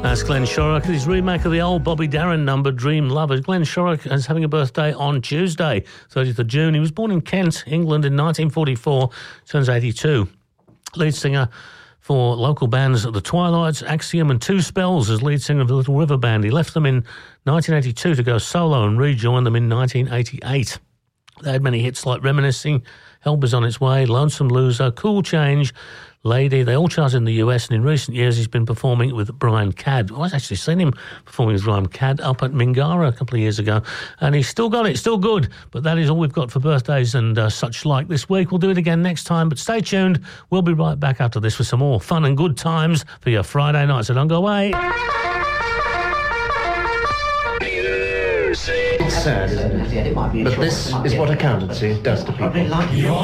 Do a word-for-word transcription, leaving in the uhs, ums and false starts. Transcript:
That's Glenn Shorrock, his remake of the old Bobby Darin number, Dream Lover. Glenn Shorrock is having a birthday on Tuesday, thirtieth of June. He was born in Kent, England in nineteen forty-four, turns eighty-two. Lead singer for local bands The Twilights, Axiom and Two Spells as lead singer of the Little River Band. He left them in nineteen eighty-two to go solo and rejoined them in nineteen eighty-eight. They had many hits like Reminiscing, Help Is On Its Way, Lonesome Loser, Cool Change, Lady. They all charted in the U S, and in recent years he's been performing with Brian Cadd. I've actually seen him performing with Brian Cadd up at Mingara a couple of years ago, and he's still got it, still good. But that is all we've got for birthdays and uh, such like this week. We'll do it again next time, but stay tuned. We'll be right back after this with some more fun and good times for your Friday night, so don't go away. It's sad, isn't it? But this is what accountancy does to people.